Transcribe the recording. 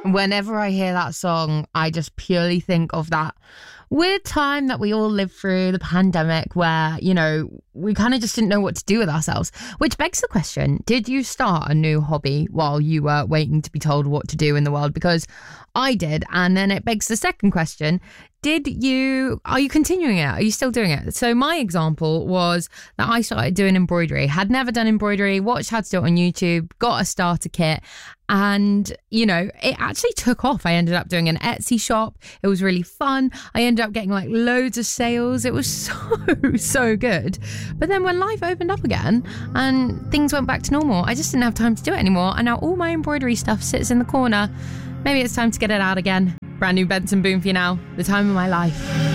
Whenever I hear that song, I just purely think of that weird time that we all lived through, the pandemic, where, you know, we kind of just didn't know what to do with ourselves. Which begs the question, did you start a new hobby while you were waiting to be told what to do in the world? Because I did. And then it begs the second question, are you continuing it? Are you still doing it? So my example was that I started doing embroidery. Had never done embroidery, watched how to do it on YouTube, got a starter kit, and, you know, it actually took off. I ended up doing an Etsy shop. It was really fun. I ended up getting like loads of sales. It was so good. But then when life opened up again and things went back to normal, I just didn't have time to do it anymore. And now all my embroidery stuff sits in the corner. Maybe it's time to get it out again. Brand new Benson Boone for you now. The time of my life.